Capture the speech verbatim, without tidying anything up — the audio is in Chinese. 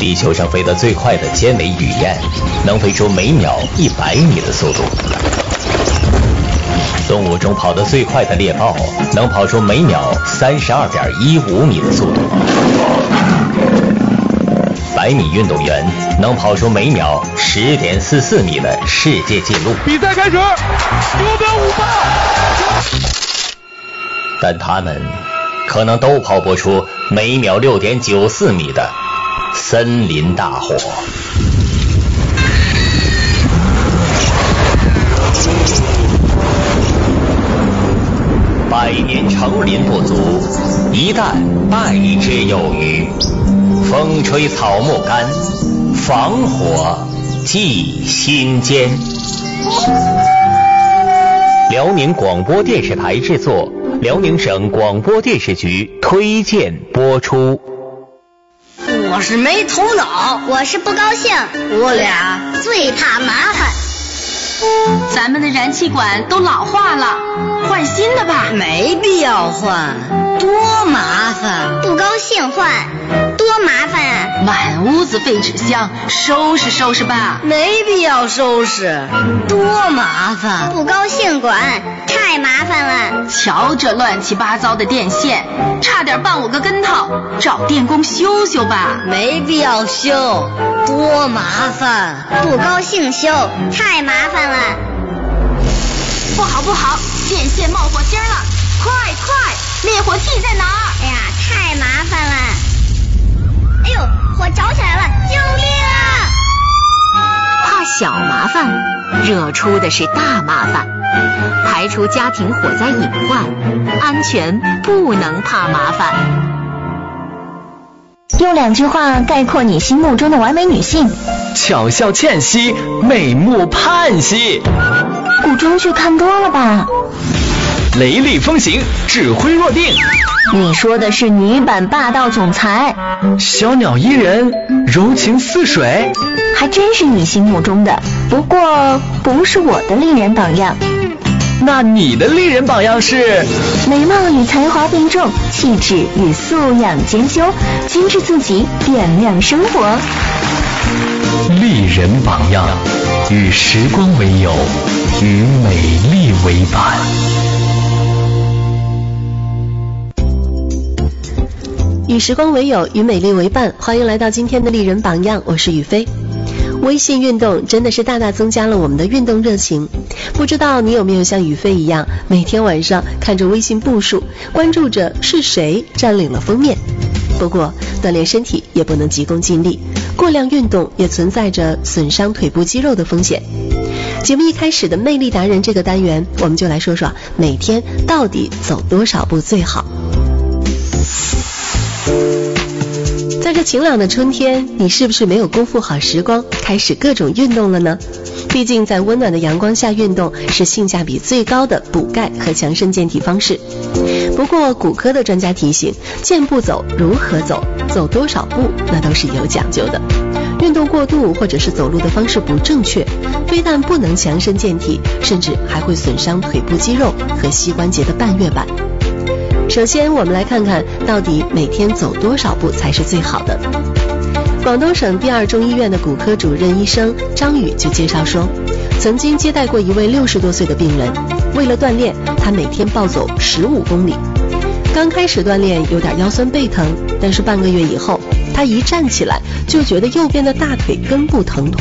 地球上飞得最快的尖尾雨燕，能飞出每秒一百米的速度。动物中跑得最快的猎豹，能跑出每秒三十二点一五米的速度。百米运动员能跑出每秒十点四四米的世界纪录。 比赛开始，九秒五八。 但他们可能都跑不出每秒六点九四米的森林大火。百年成林不足，一旦败之有余。风吹草木干，防火祭心间。辽宁广播电视台制作，辽宁省广播电视局推荐播出。 我是没头脑， 我是不高兴， 我俩最怕麻烦。 咱们的燃气管都老化了，换新的吧。 没必要换，多麻烦。 不高兴换，多麻烦啊。 满屋子废纸箱，收拾收拾吧。 没必要收拾，多麻烦。 不高兴管，太麻烦了。 瞧这乱七八糟的电线，差点绊我个跟头，找电工修修吧。 没必要修，多麻烦。 不高兴修，太麻烦了。 不好不好，电线冒火星了，快快，灭火器在哪儿？ 哎呀，太麻烦了。哎呦，火着起来了，救命啊！ 怕小麻烦，惹出的是大麻烦。排除家庭火灾隐患，安全不能怕麻烦。 用两句话概括你心目中的完美女性： 巧笑倩兮，美目盼兮。 古装剧看多了吧？ 雷厉风行，指挥若定。 你说的是女版霸道总裁。 小鸟依人，柔情似水。 还真是你心目中的，不过不是我的丽人榜样。 那你的丽人榜样是？ 美貌与才华并重，气质与素养兼修，精致自己，点亮生活。 丽人榜样，与时光为友，与美丽为伴。 与时光为友，与美丽为伴，欢迎来到今天的丽人榜样，我是雨飞。微信运动真的是大大增加了我们的运动热情，不知道你有没有像雨飞一样，每天晚上看着微信步数，关注着是谁占领了封面。不过锻炼身体也不能急功近利，过量运动也存在着损伤腿部肌肉的风险。节目一开始的魅力达人这个单元，我们就来说说每天到底走多少步最好。在这晴朗的春天，你是不是没有辜负好时光，开始各种运动了呢？毕竟在温暖的阳光下运动是性价比最高的补钙和强身健体方式。不过骨科的专家提醒，健步走如何走，走多少步那都是有讲究的。运动过度或者是走路的方式不正确，非但不能强身健体，甚至还会损伤腿部肌肉和膝关节的半月板。首先我们来看看到底每天走多少步才是最好的。广东省第二中医院的骨科主任医生张宇就介绍说，曾经接待过一位六十多岁的病人，为了锻炼，他每天暴走十五公里。刚开始锻炼有点腰酸背疼，但是半个月以后，他一站起来就觉得右边的大腿根部疼痛。